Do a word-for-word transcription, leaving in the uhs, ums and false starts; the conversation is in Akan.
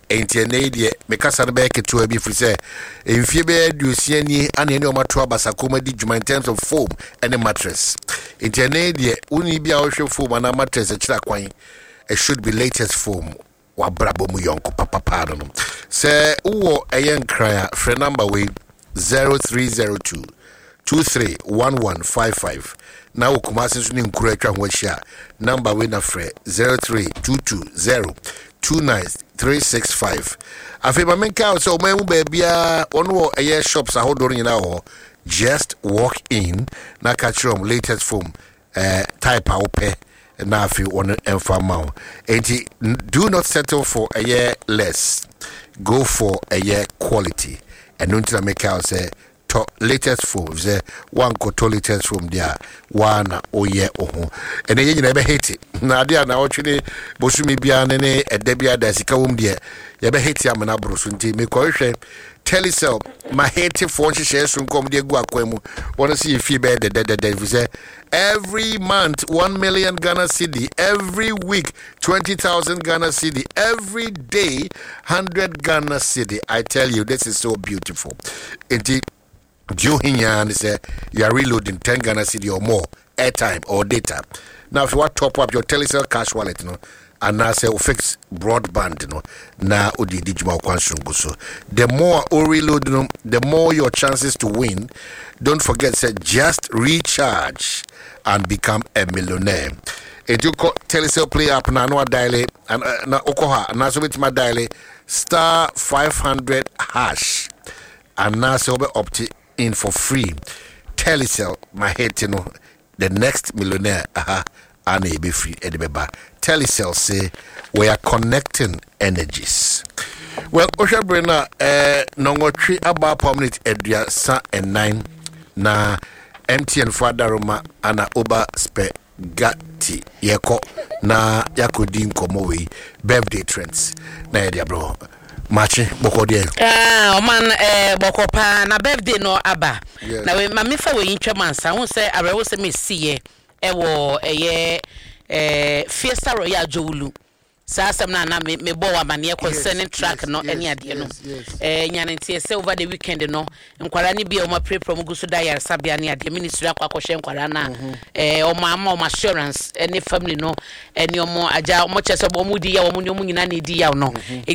enti na die me kasa be keto abi firi se emfie be aduosia ni ane ne o mato abasakoma di djuma in terms of foam and mattress. Enti na die uni bia wo hwe foam and mattress e kira kwan, it should be latest foam wa brabo mu yonko papa pa no. Se wo eyen kra free number we zero three zero two two three one one five five. Now Kumasi Suni Nkura Washia number we na free zero three two two zero two nine three six five. Afeba menka so me baby ono a shops a hodoring now. Just walk in na catch room latest foam uh type out pay na fi on enfama. Enti do not settle for a year less. Go for a year quality. And don't make out say to latest foam say one ko to latest foam there one oye oho. And then you never hate it. Na dia na ochini bosumi bia ne ne edebia da sika wom de ye be hate am na brosunti me ko hwe Telecel my hate for share sun kom de gu akwemu wanna see if you be the the the say every month one million Ghana cedi, every week twenty thousand Ghana cedi, every day one hundred Ghana cedi. I tell you, this is so beautiful. Indeed, you say you are reloading ten Ghana cedi or more airtime or data. Now, if you want to top up your Telecel cash wallet, you know, and now say fix broadband, you know, now odi dijuma kwansungu. So the more o reload, you know, the more your chances to win. Don't forget, say just recharge and become a millionaire. If you call Telecel play up na no dial and na okoha na so bit ma dial star five hundred hash and now so be opt in for free. Telecel my head you know the next millionaire aha and e be free edebeba. Telecel say we are connecting energies. Well, Osha Brena eh nongotri aba permanent edria sa and nine na M T N Father Roma ana oba spaghetti yeko na yakodin komowe birthday trends na ya bro machi boko de ah o man eh boko pa na birthday no aba na we ma me fa we ntwa mansa won say arewo se me sie e wo eye eh Fiesta Royal Jowulu Sasa na na me me bo wa mane concerning track no any ade no eh nyane tie say over the weekend no nkwara ni bia o ma pre promo gusu da yar sabia ne ade ministry akwa kwahye nkwara na eh o ma ma o assurance any family no any o mo aja o mo chese bo mu di ya o mo nyina na di ya no